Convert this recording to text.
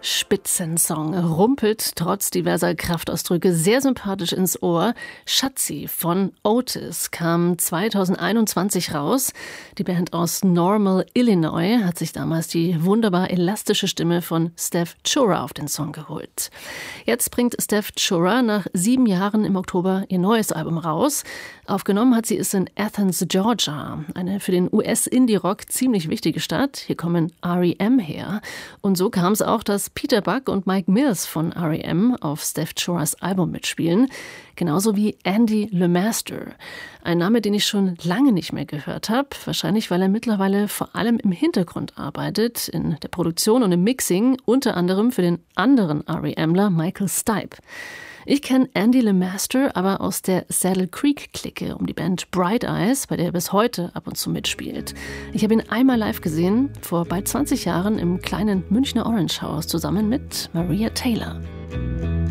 Spitzensong, rumpelt trotz diverser Kraftausdrücke sehr sympathisch ins Ohr. Schatzi von Otis kam 2021 raus. Die Band aus Normal, Illinois hat sich damals die wunderbar elastische Stimme von Steph Chura auf den Song geholt. Jetzt bringt Steph Chura nach 7 Jahren im Oktober ihr neues Album raus. Aufgenommen hat sie es in Athens, Georgia, eine für den US-Indie-Rock ziemlich wichtige Stadt. Hier kommen R.E.M. her. Und so kam es auch, dass Peter Buck und Mike Mills von R.E.M. auf Steph Churas Album mitspielen. Genauso wie Andy LeMaster. Ein Name, den ich schon lange nicht mehr gehört habe. Wahrscheinlich, weil er mittlerweile vor allem im Hintergrund arbeitet, in der Produktion und im Mixing, unter anderem für den anderen R.E.M.ler Michael Stipe. Ich kenne Andy LeMaster aber aus der Saddle Creek-Clique um die Band Bright Eyes, bei der er bis heute ab und zu mitspielt. Ich habe ihn einmal live gesehen, vor bald 20 Jahren im kleinen Münchner Orange House, zusammen mit Maria Taylor.